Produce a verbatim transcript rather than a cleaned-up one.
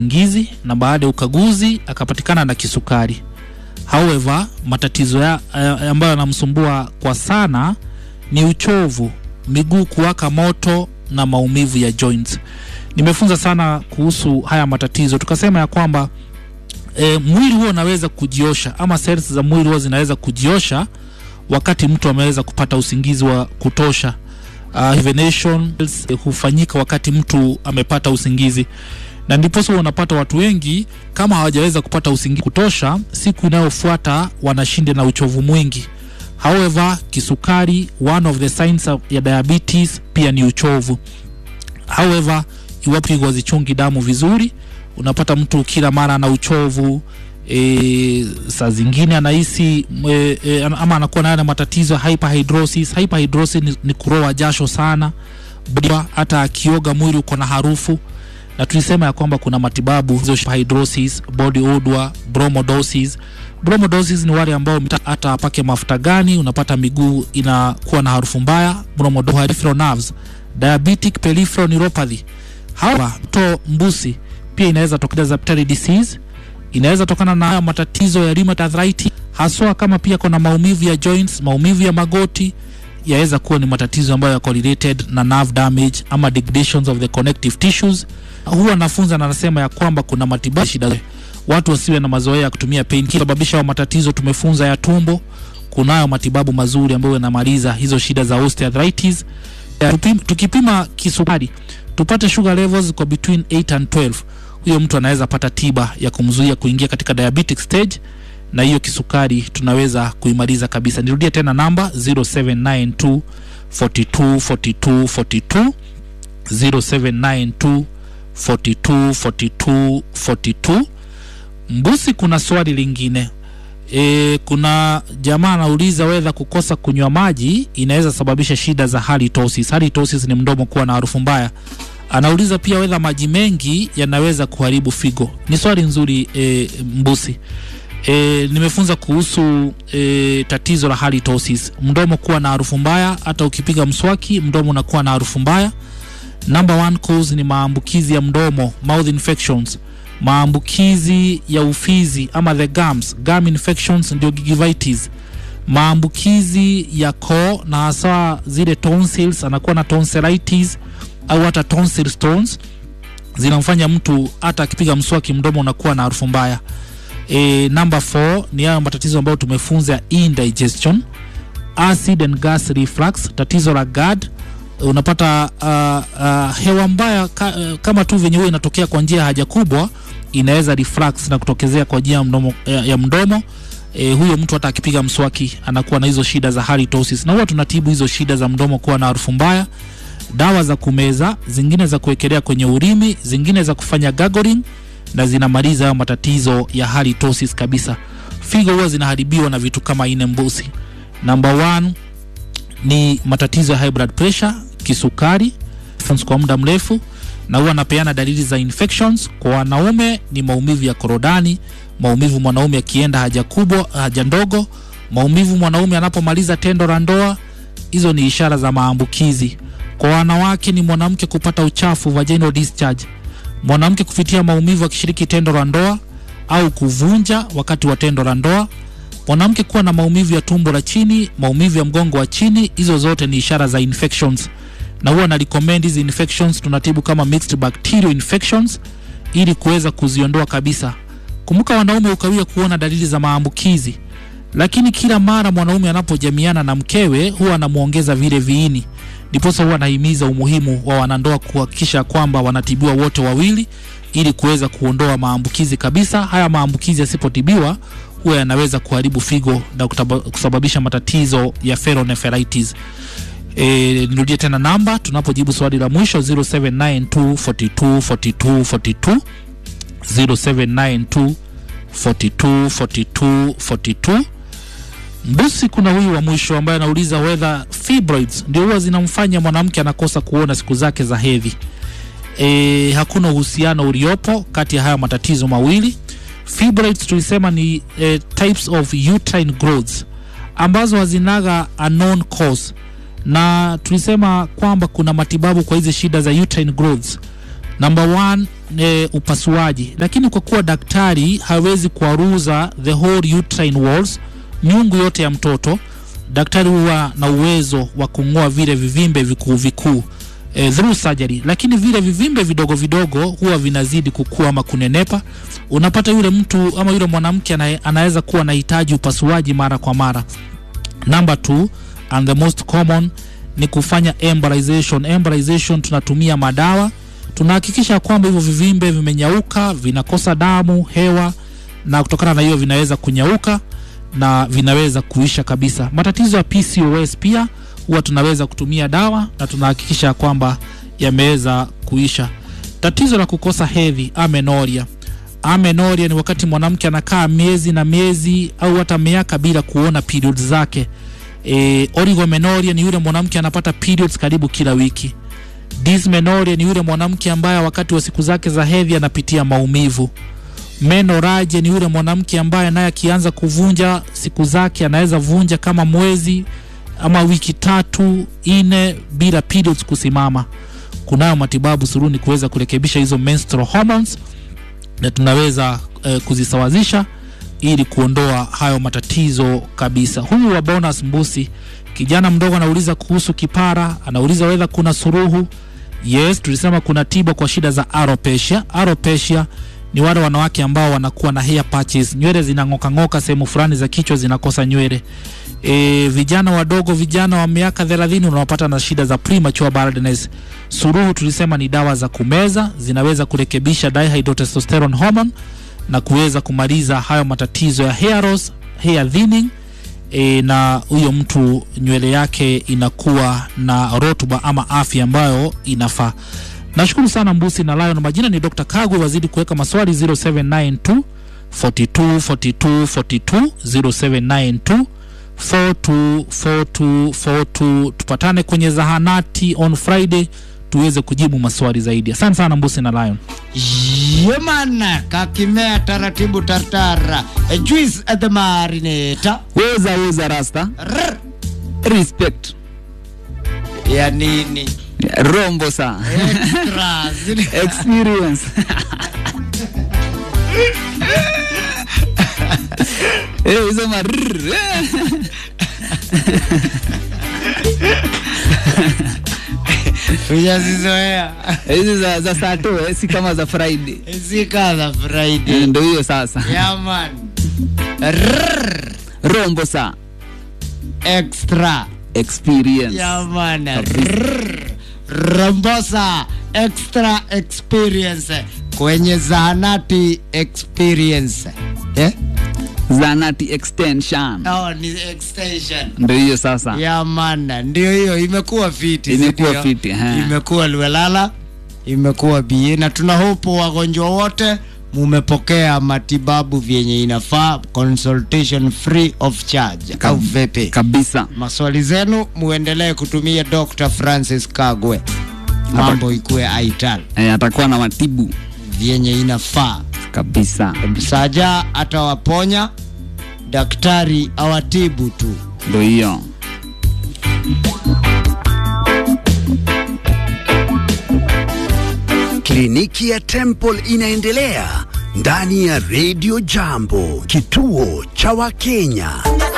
ngizi na baada ya ukaguzi akapatikana na kisukari. However, matatizo ya ambayo yanamsumbua kwa sana ni uchovu, miguu kuwaka moto na maumivu ya joints. Nimefunza sana kuhusu haya matatizo. Tukasema ya kwamba e, mwili huo unaweza kujiosha ama cells za mwili huo zinaweza kujiosha wakati mtu ameweza kupata usingizi wa kutosha. Uh, hibernation uh, hufanyika wakati mtu amepata usingizi. Na ndipo sasa unapata watu wengi kama hawajaweza kupata usingizi kutosha, siku inayofuata wanashinda na uchovu mwingi. However, kisukari, one of the signs of ya diabetes pia ni uchovu. However, iwapo hazichungi damu vizuri, unapata mtu kila mara na uchovu, e, saa zingine anahisi e, e, ama anakuwa na matatizo hyperhidrosis. Hyperhidrosis ni, ni kuroa jasho sana, hata akioga mwili uko na harufu. Na tulisema ya kwamba kuna matibabu hizo hyperhidrosis, body odor, bromodosis. Bromodosis ni wale ambao hata apake mafuta gani unapata miguu inakuwa na harufu mbaya. Bromodosis, peripheral nerves, diabetic peripheral neuropathy. Hawa to mbusi pia inaweza tokana na peptic disease, inaweza tokana na matatizo ya rheumatoid arthritis, haswa kama pia kuna maumivu ya joints, maumivu ya magoti. Yaweza kuwa ni matatizo ambayo yako related na nerve damage ama degradations of the connective tissues. Huwa nafunza na nasema ya kwamba kuna matibabu shida. Watu wasiwe na mazoea ya kutumia painkiller sababisha wa matatizo. Tumefunza ya tumbo, kunayo matibabu mazuri ambayo yanamaliza hizo shida za osteoarthritis. Tukipima kisukari, tupate sugar levels kwa between eight and twelve. Huyo mtu anaweza pata tiba ya kumzuia kuingia katika diabetic stage, na hiyo kisukari tunaweza kuimaliza kabisa. Nirudie tena namba zero seven nine two four two four two four two, zero seven nine two four two four two four two. Mbusi, kuna swali lingine. E, kuna jamaa anauliza whether kukosa kunywa maji inaweza sababisha shida za halitosis. Halitosis ni mdomo kuwa na harufu mbaya. Anauliza pia whether maji mengi yanaweza kuharibu figo. Ni swali nzuri e, Mbusi. E, nimefunza kuhusu e, tatizo la halitosis. Mdomo kuwa na harufu mbaya, hata ukipiga mswaki mdomo unakuwa na harufu mbaya. Number one cause ni maambukizi ya mdomo, mouth infections. Maambukizi ya ufizi ama the gums, gum infections ndio gingivitis. Maambukizi ya koo na hasa zile tonsils, anakuwa na tonsillitis au hata tonsil stones, zinamfanya mtu hata akipiga mswaki mdomo unakuwa na harufu mbaya. E, number four ni hayo matatizo ambayo tumefunza, indigestion, acid and gas reflux, tatizo la G A D. Unapata uh, uh, hewa mbaya ka, uh, kama tu venye huwa inatokea kwa njia haja kubwa, inaweza reflux na kutokezea kwa njia ya mdomo, ya, ya mdomo. E, huyo mtu hata akipiga mswaki anakuwa na hizo shida za halitosis. Na huwa tunatibu hizo shida za mdomo kuwa na harufu mbaya. Dawa za kumeza, zingine za kuwekelea kwenye urimi, zingine za kufanya gargling, na zinamaliza hayo matatizo ya halitosis kabisa. Figo huwa zinaharibiwa na vitu kama ine Mbusi. Number one ni matatizo ya high blood pressure, kisukari kwa muda mrefu, na huwa napeana dalili za infections. Kwa wanaume ni maumivu ya korodani, maumivu mwanaume akienda haja kubwa, haja ndogo, maumivu mwanaume anapomaliza tendo la ndoa. Hizo ni ishara za maambukizi. Kwa wanawake ni mwanamke kupata uchafu, vaginal discharge, mwanamke kufitia maumivu akishiriki tendo la ndoa au kuvunja wakati wa tendo la ndoa, mwanamke kuwa na maumivu ya tumbo la chini, maumivu ya mgongo wa chini. Hizo zote ni ishara za infections, na huwa na recommend hizi infections tunatibu kama mixed bacterial infections ili kuweza kuziondoa kabisa. Kumbuka, wanaume ukawia kuona dalili za maambukizi, lakini kila mara mwanaume anapojamiana na mkewe huwa anamuongeza vile viini. Ndiposa huwa nahimiza umuhimu wa wanandoa kuhakikisha kwamba wanatibiwa wote wawili ili kuweza kuondoa maambukizi kabisa. Haya maambukizi yasipotibiwa huwa yanaweza kuharibu figo na kusababisha matatizo ya pyelonephritis. E, nirudie tena namba tunapojibu swali la mwisho, zero seven nine two four two four two four two, zero seven nine two four two four two four two. Mbusi, kuna huyu wa mwisho ambaye anauliza whether fibroids ndio huwa zinamfanya mwanamke anakosa kuona siku zake za hedhi. E, hakuna uhusiano uliopo kati ya haya matatizo mawili. Fibroids tulisema ni e, types of uterine growths ambazo hazinaga unknown cause, na tulisema kwamba kuna matibabu kwa hizi shida za uterine growths, Number one, e, upasuaji. Lakini kwa kuwa daktari hawezi kuaruza the whole uterine walls, miungu yote ya mtoto, daktari huwa na uwezo wa kung'oa vile vivimbe vikuu vikuu e, through surgery. Lakini vile vivimbe vidogo vidogo huwa vinazidi kukua ama kunenepa. Unapata yule mtu ama yule mwanamke anaweza kuwa anahitaji upasuaji mara kwa mara. Number two, and the most common, ni kufanya embolization. Embolization tunatumia madawa. Tunahakikisha kwamba hivyo vivimbe vimenyauka, vinakosa damu, hewa, na kutokana na hiyo vinaweza kunyauka na vinaweza kuisha kabisa. Matatizo ya P C O S pia huwa tunaweza kutumia dawa na tunahakikisha kwamba yameweza kuisha. Tatizo la kukosa hedhi, amenorrhea. Amenorrhea ni wakati mwanamke anakaa miezi na miezi au hata miaka bila kuona periods zake. E, oligomenorrhea ni yule mwanamke anapata periods karibu kila wiki. Dysmenorrhea ni yule mwanamke ambaye wakati wa siku zake za hedhi anapitia maumivu. Menorrhagia ni yule mwanamke ambaye naye akianza kuvunja siku zake anaweza vunja kama mwezi ama wiki tatu ine bila periods kusimama. Kunayo matibabu suruni kuweza kurekebisha hizo menstrual hormones na tunaweza eh, kuzisawazisha ili kuondoa hayo matatizo kabisa. Huyu wa Bonus Mbusi, kijana mdogo anauliza kuhusu kipara, anauliza whether kuna suruhu. Yes, tulisema kuna tiba kwa shida za alopecia. Alopecia ni wale wanawake ambao wanakuwa na hair patches, nywele zinangoka ngoka sehemu fulani za kichwa zinakosa nywele. E, vijana wadogo, vijana wa miaka thelathini unawapata na shida za premature baldness. Suruhu tulisema ni dawa za kumeza, zinaweza kurekebisha dihydrotestosterone hormone na kuweza kumaliza hayo matatizo ya hair loss, hair thinning, e, na huyo mtu nywele yake inakuwa na rotuba ama afya ambayo inafaa. Nashukuru sana Mbusi na Lion. Majina ni Doctor Kagwe. Wazidi kuweka maswali zero seven nine two four two four two four two zero seven nine two four two four two four two. Tupatane kwenye zahanati on Friday tuweze kujibu maswali zaidi. Asante sana Mbusi na Lion. Yemana kakimea taratibu tartara. A juice at the marinator. Weza weza rasta. Rrr. Respect. Ya nini? Rombo sa. Extra. Experience. Eh, hizo marrr. Ujazizoea. Hizo za za sato, eh, si kama za Friday. Si kama za Friday. Ndio hiyo sasa. Yeah man. Rrr. Rombo sa. Extra. Experience. Yeah man. Rombosa extra experience kwenye zahanati experience. Eh? Zahanati extension. Oh, ni extension. Ndio hiyo sasa. Ya man, ndio hiyo imekuwa fiti. Imekuwa fiti, ha. Imekuwa Luelala, imekuwa bie, na tuna hope wagonjwa wote mumepokea matibabu vyenye inafaa, consultation free of charge. Au vipi? Kabisa. Maswali zenu muendelee kutumia Doctor Francis Kagwe. Mambo ikuwe aital. Eh, atakuwa na matibu vyenye inafaa kabisa. Saja atawaponya, daktari awatibu tu. Ndio hiyo. Kliniki ya Temple inaendelea ndani ya Radio Jambo, kituo cha Wakenya.